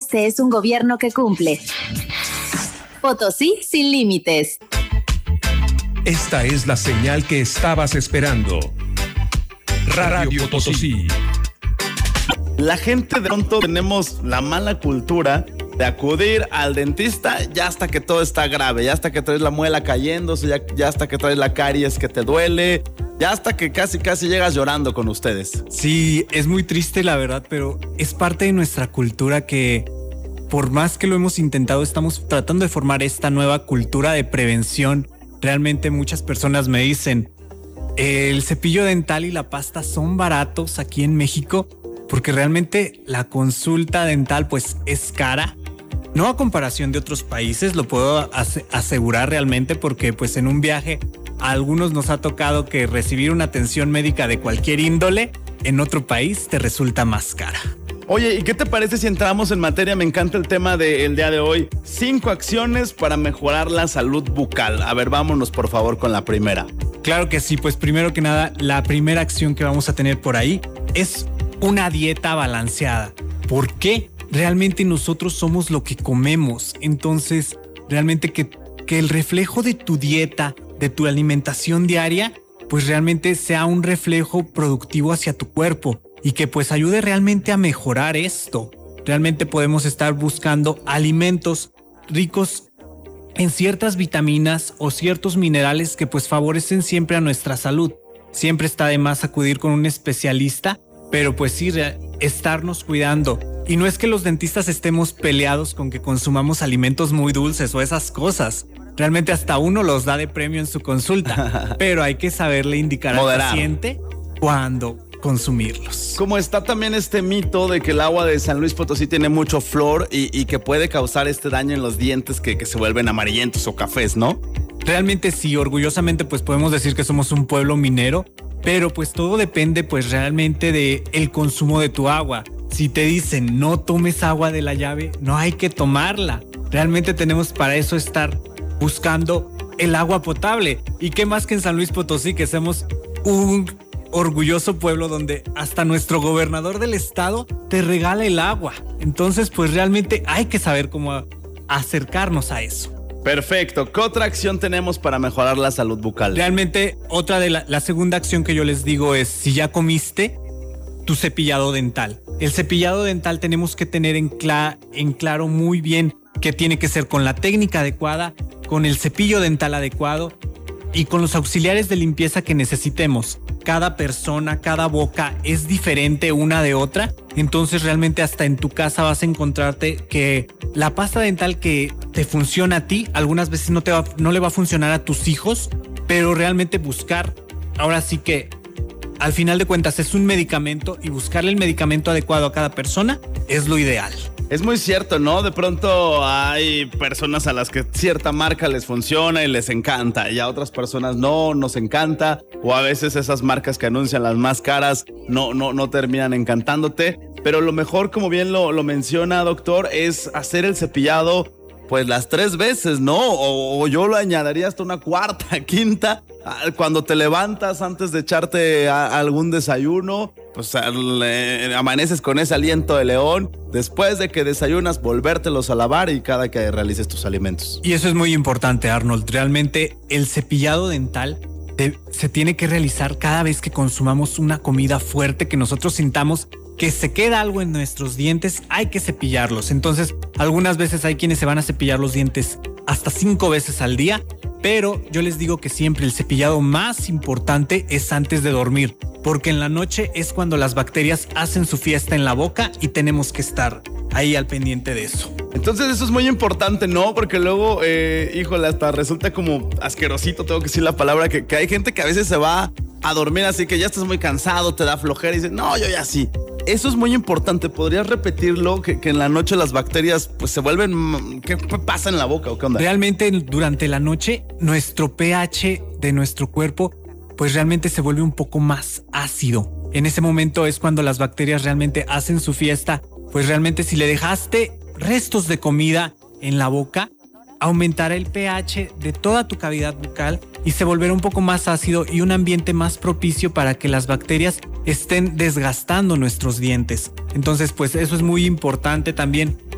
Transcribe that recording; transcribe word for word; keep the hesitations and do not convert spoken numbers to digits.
Este es un gobierno que cumple. Potosí sin límites. Esta es la señal que estabas esperando. Radio Potosí. La gente de pronto tenemos la mala cultura de acudir al dentista ya hasta que todo está grave, ya hasta que traes la muela cayéndose, ya, ya hasta que traes la caries que te duele, ya hasta que casi casi llegas llorando con ustedes. Sí, es muy triste la verdad, pero es parte de nuestra cultura que por más que lo hemos intentado, estamos tratando de formar esta nueva cultura de prevención. Realmente muchas personas me dicen, el cepillo dental y la pasta son baratos aquí en México, porque realmente la consulta dental pues es cara. No a comparación de otros países, lo puedo ase- asegurar realmente porque pues en un viaje a algunos nos ha tocado que recibir una atención médica de cualquier índole en otro país te resulta más cara. Oye, ¿y qué te parece si entramos en materia? Me encanta el tema del día de hoy. Cinco acciones para mejorar la salud bucal. A ver, vámonos por favor con la primera. Claro que sí, pues primero que nada, la primera acción que vamos a tener por ahí es una dieta balanceada. ¿Por qué? Realmente nosotros somos lo que comemos. Entonces, realmente que, que el reflejo de tu dieta, de tu alimentación diaria, pues realmente sea un reflejo productivo hacia tu cuerpo y que pues ayude realmente a mejorar esto. Realmente podemos estar buscando alimentos ricos en ciertas vitaminas o ciertos minerales que pues favorecen siempre a nuestra salud. Siempre está de más acudir con un especialista, pero pues sí, estarnos cuidando. Y no es que los dentistas estemos peleados con que consumamos alimentos muy dulces o esas cosas. Realmente hasta uno los da de premio en su consulta, pero hay que saberle indicar Moderar. al paciente cuándo consumirlos. Como está también este mito de que el agua de San Luis Potosí tiene mucho flor y, y que puede causar este daño en los dientes que, que se vuelven amarillentos o cafés, ¿no? Realmente sí, orgullosamente pues podemos decir que somos un pueblo minero, pero pues todo depende pues realmente de el consumo de tu agua. Si te dicen no tomes agua de la llave, no hay que tomarla. Realmente tenemos para eso estar buscando el agua potable. Y qué más que en San Luis Potosí, que somos un orgulloso pueblo donde hasta nuestro gobernador del estado te regala el agua. Entonces pues realmente hay que saber cómo acercarnos a eso. Perfecto. ¿Qué otra acción tenemos para mejorar la salud bucal? Realmente otra de la, la segunda acción que yo les digo es, si ya comiste, tu cepillado dental. El cepillado dental tenemos que tener en, cla- en claro muy bien que tiene que ser con la técnica adecuada, con el cepillo dental adecuado y con los auxiliares de limpieza que necesitemos. Cada persona, cada boca es diferente una de otra, entonces realmente hasta en tu casa vas a encontrarte que la pasta dental que te funciona a ti, algunas veces no, te va, no le va a funcionar a tus hijos, pero realmente buscar, ahora sí que al final de cuentas es un medicamento y buscarle el medicamento adecuado a cada persona es lo ideal. Es muy cierto, ¿no? De pronto hay personas a las que cierta marca les funciona y les encanta y a otras personas no nos encanta, o a veces esas marcas que anuncian las más caras no, no, no terminan encantándote, pero lo mejor, como bien lo, lo menciona doctor, es hacer el cepillado pues las tres veces, ¿no? O, o yo lo añadiría hasta una cuarta, quinta, cuando te levantas antes de echarte a, a algún desayuno, pues le, amaneces con ese aliento de león, después de que desayunas volvértelos a lavar y cada que realices tus alimentos. Y eso es muy importante, Arnold. Realmente el cepillado dental de, se tiene que realizar cada vez que consumamos una comida fuerte, que nosotros sintamos que se queda algo en nuestros dientes, hay que cepillarlos. Entonces, algunas veces hay quienes se van a cepillar los dientes hasta cinco veces al día, pero yo les digo que siempre el cepillado más importante es antes de dormir, porque en la noche es cuando las bacterias hacen su fiesta en la boca y tenemos que estar ahí al pendiente de eso. Entonces eso es muy importante, ¿no? Porque luego, eh, híjole, hasta resulta como asquerosito, tengo que decir la palabra, que, que hay gente que a veces se va a dormir así que ya estás muy cansado, te da flojera y dices, no, yo ya sí. Eso es muy importante. ¿Podrías repetirlo? Que, que en la noche las bacterias pues se vuelven... ¿Qué pasa en la boca o qué onda? Realmente durante la noche nuestro pH de nuestro cuerpo pues realmente se vuelve un poco más ácido. En ese momento es cuando las bacterias realmente hacen su fiesta. Pues realmente si le dejaste restos de comida en la boca, aumentará el pH de toda tu cavidad bucal y se volverá un poco más ácido y un ambiente más propicio para que las bacterias estén desgastando nuestros dientes. Entonces, pues eso es muy importante también.